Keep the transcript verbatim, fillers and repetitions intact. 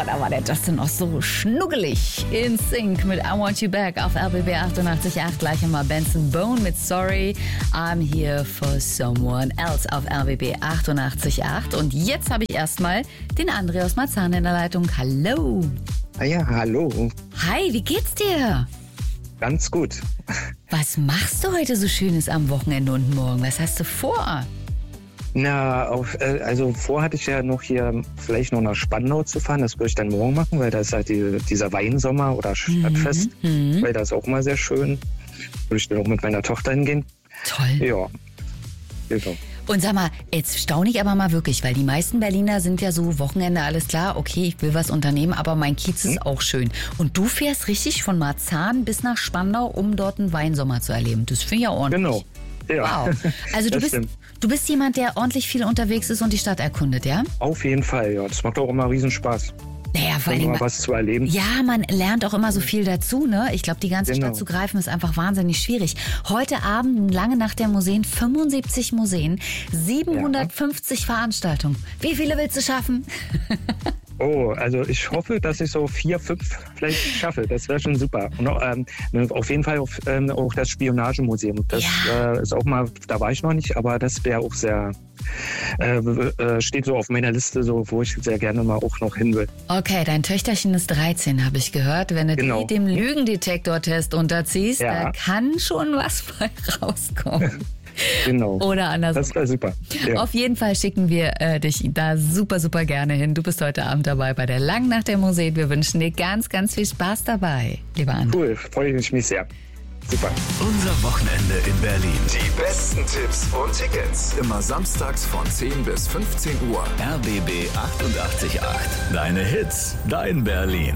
Oh, da war der Justin noch so schnuggelig. In Sync mit I Want You Back auf R B B achtundachtzig Komma acht. Gleich einmal Benson Bone mit Sorry, I'm Here for Someone Else auf R B B achtundachtzig Komma acht. Und jetzt habe ich erstmal den André aus Marzahn in der Leitung. Hallo. Ah ja, hallo. Hi, wie geht's dir? Ganz gut. Was machst du heute so Schönes am Wochenende und morgen? Was hast du vor? Na, auf, äh, also vor hatte ich ja noch hier vielleicht noch nach Spandau zu fahren. Das würde ich dann morgen machen, weil da ist halt die, dieser Weinsommer oder Stadtfest. Mhm. Weil das ist auch mal sehr schön. Würde ich dann auch mit meiner Tochter hingehen. Toll. Ja, genau. Und sag mal, jetzt staune ich aber mal wirklich, weil die meisten Berliner sind ja so, Wochenende, alles klar, okay, ich will was unternehmen, aber mein Kiez ist hm? auch schön. Und du fährst richtig von Marzahn bis nach Spandau, um dort einen Weinsommer zu erleben. Das finde ich ja ordentlich. Genau. Ja. Wow. Also du bist, du bist jemand, der ordentlich viel unterwegs ist und die Stadt erkundet, ja? Auf jeden Fall, ja. Das macht auch immer riesen Spaß. Naja, vor allem mal was zu erleben. Ja, man lernt auch immer so viel dazu, ne? Ich glaube, die ganze Genau. Stadt zu greifen ist einfach wahnsinnig schwierig. Heute Abend, lange Nacht der Museen, fünfundsiebzig Museen, siebenhundertfünfzig ja. Veranstaltungen. Wie viele willst du schaffen? Oh, also ich hoffe, dass ich so vier, fünf vielleicht schaffe. Das wäre schon super. Und auch, ähm, auf jeden Fall auf, ähm, auch das Spionagemuseum. Das ja. äh, ist auch mal, da war ich noch nicht, aber das wäre auch sehr, äh, äh, steht so auf meiner Liste, so, wo ich sehr gerne mal auch noch hin will. Okay, dein Töchterchen ist dreizehn, habe ich gehört. Wenn du genau. die dem Lügendetektor-Test unterziehst, ja. da kann schon was bei rauskommen. Genau. Oder andersrum. Das wäre super. Ja. Auf jeden Fall schicken wir äh, dich da super, super gerne hin. Du bist heute Abend dabei bei der Langen Nacht der Museen. Wir wünschen dir ganz, ganz viel Spaß dabei, lieber André. Cool, freue ich mich sehr. Super. Unser Wochenende in Berlin. Die besten Tipps und Tickets. Immer samstags von zehn bis fünfzehn Uhr. R B B achtundachtzig Komma acht. Deine Hits, dein Berlin.